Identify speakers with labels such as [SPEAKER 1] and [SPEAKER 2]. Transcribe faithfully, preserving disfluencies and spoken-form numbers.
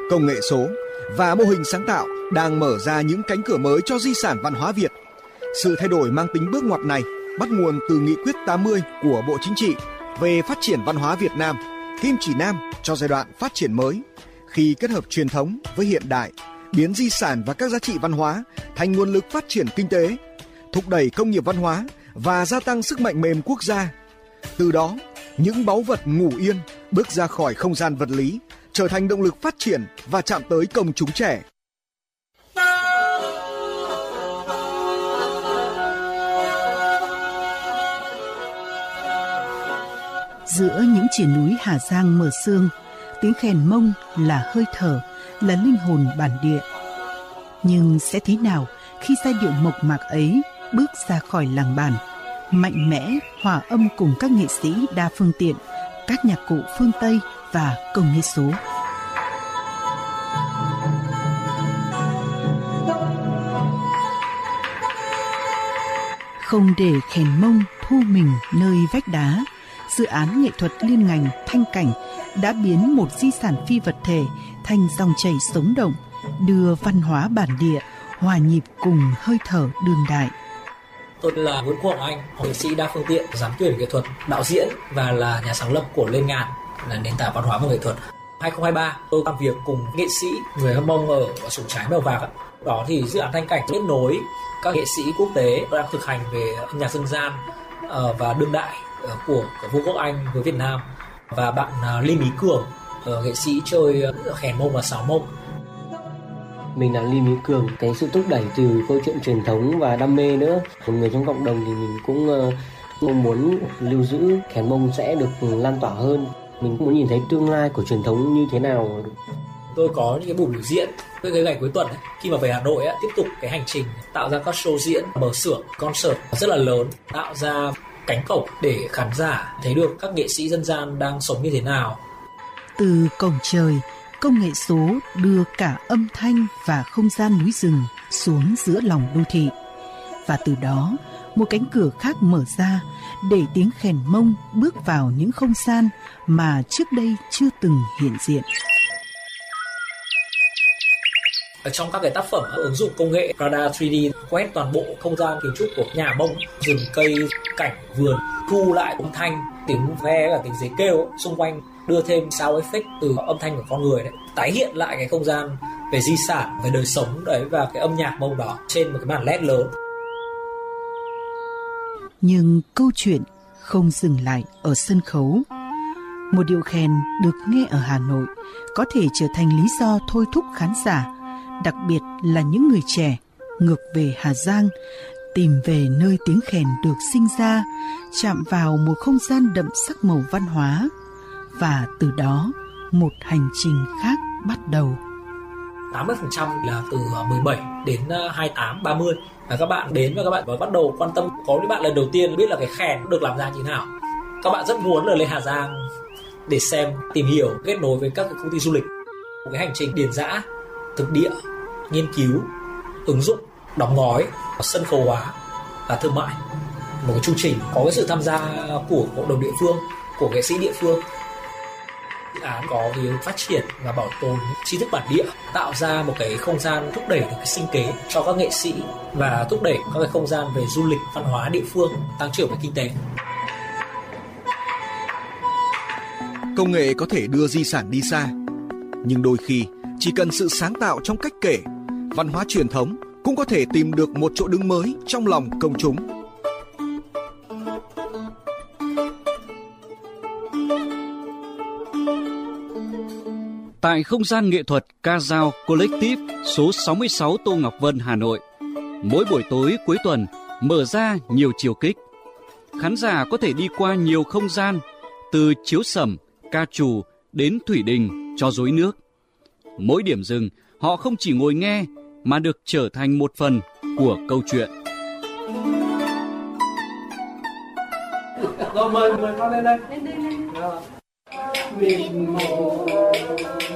[SPEAKER 1] công nghệ số và mô hình sáng tạo đang mở ra những cánh cửa mới cho di sản văn hóa Việt. Sự thay đổi mang tính bước ngoặt này bắt nguồn từ nghị quyết tám mươi của Bộ Chính trị về phát triển văn hóa Việt Nam, kim chỉ nam cho giai đoạn phát triển mới, khi kết hợp truyền thống với hiện đại, biến di sản và các giá trị văn hóa thành nguồn lực phát triển kinh tế, thúc đẩy công nghiệp văn hóa và gia tăng sức mạnh mềm quốc gia. Từ đó, những báu vật ngủ yên bước ra khỏi không gian vật lý, trở thành động lực phát triển và chạm tới công chúng trẻ.
[SPEAKER 2] Giữa những triển núi Hà Giang mờ sương, tiếng khèn Mông là hơi thở, là linh hồn bản địa. Nhưng sẽ thế nào khi giai điệu mộc mạc ấy bước ra khỏi làng bản, mạnh mẽ hòa âm cùng các nghệ sĩ đa phương tiện, các nhạc cụ phương Tây và công nghệ số. Không để khèn Mông thu mình nơi vách đá, dự án nghệ thuật liên ngành Thanh Cảnh đã biến một di sản phi vật thể thành dòng chảy sống động, đưa văn hóa bản địa hòa nhịp cùng hơi thở đương đại.
[SPEAKER 3] Tôi là Nguyễn Quang Anh, nghệ sĩ đa phương tiện, giám tuyển nghệ thuật, đạo diễn và là nhà sáng lập của Lên Ngàn, là nền tảng văn hóa và nghệ thuật. hai không hai ba, tôi làm việc cùng nghệ sĩ người Hâm Mông ở Sùng Trái Mèo Vạc. Đó thì dự án Thanh Cảnh kết nối các nghệ sĩ quốc tế đang thực hành về âm nhạc dân gian và đương đại của Vương quốc Anh với Việt Nam, và bạn Lê Mỹ Cường, nghệ sĩ chơi khèn Mông và sáo Mông.
[SPEAKER 4] Mình là Lê Mỹ Cường. Cái sự thúc đẩy từ câu chuyện truyền thống và đam mê nữa, một người trong cộng đồng thì mình cũng mong muốn lưu giữ khèn Mông sẽ được lan tỏa hơn. Mình cũng muốn nhìn thấy tương lai của truyền thống như thế nào.
[SPEAKER 3] Tôi có những cái buổi biểu diễn với cái ngày cuối tuần ấy, khi mà về Hà Nội ấy, tiếp tục cái hành trình tạo ra các show diễn, mở xưởng, concert rất là lớn, tạo ra cánh cổng để khán giả thấy được các nghệ sĩ dân gian đang sống như thế nào.
[SPEAKER 2] Từ cổng trời, công nghệ số đưa cả âm thanh và không gian núi rừng xuống giữa lòng đô thị. Và từ đó, một cánh cửa khác mở ra để tiếng khèn Mông bước vào những không gian mà trước đây chưa từng hiện diện.
[SPEAKER 3] Ở trong các cái tác phẩm ứng dụng công nghệ radar ba D quét toàn bộ không gian kiến trúc của nhà Mông, rừng cây, cảnh vườn, thu lại âm thanh, tiếng ve và tiếng dế kêu xung quanh, đưa thêm sound effect từ âm thanh của con người đấy, tái hiện lại cái không gian về di sản, về đời sống đấy và cái âm nhạc Mông đó trên một cái màn led lớn.
[SPEAKER 2] Nhưng câu chuyện không dừng lại ở sân khấu. Một điệu khèn được nghe ở Hà Nội có thể trở thành lý do thôi thúc khán giả, đặc biệt là những người trẻ, ngược về Hà Giang, tìm về nơi tiếng khèn được sinh ra, chạm vào một không gian đậm sắc màu văn hóa, và từ đó một hành trình khác bắt đầu.
[SPEAKER 3] tám mươi phần trăm là từ mười bảy đến hai mươi tám, ba mươi và các bạn đến và các bạn bắt đầu quan tâm. Có những bạn lần đầu tiên biết là cái khèn được làm ra như thế nào. Các bạn rất muốn là lên Hà Giang để xem, tìm hiểu, kết nối với các công ty du lịch. Một cái hành trình điền dã, thực địa, nghiên cứu, ứng dụng, đóng gói, sân khấu hóa và thương mại. Một cái chương trình có cái sự tham gia của cộng đồng địa phương, của nghệ sĩ địa phương. Dự án có hướng phát triển và bảo tồn tri thức bản địa, tạo ra một cái không gian thúc đẩy được cái sinh kế cho các nghệ sĩ và thúc đẩy các cái không gian về du lịch, văn hóa địa phương, tăng trưởng về kinh tế.
[SPEAKER 1] Công nghệ có thể đưa di sản đi xa, nhưng đôi khi chỉ cần sự sáng tạo trong cách kể, văn hóa truyền thống cũng có thể tìm được một chỗ đứng mới trong lòng công chúng.
[SPEAKER 5] Tại không gian nghệ thuật Ca Dao Collective số sáu mươi sáu Tô Ngọc Vân, Hà Nội, mỗi buổi tối cuối tuần mở ra nhiều chiều kích. Khán giả có thể đi qua nhiều không gian, từ chiếu sẩm, ca trù đến thủy đình cho rối nước. Mỗi điểm dừng, họ không chỉ ngồi nghe mà được trở thành một phần của câu chuyện.
[SPEAKER 6] Rồi mời mời con lên đây. Lên đây lên. Mình